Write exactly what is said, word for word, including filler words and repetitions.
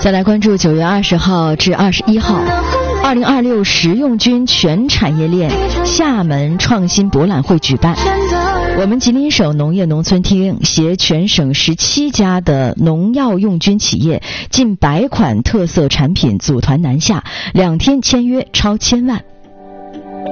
再来关注九月二十号至二十一号，二零二六食用菌全产业链厦门创新博览会举办。我们吉林省农业农村厅携全省十七家的农药用菌企业，近百款特色产品组团南下，两天签约超千万。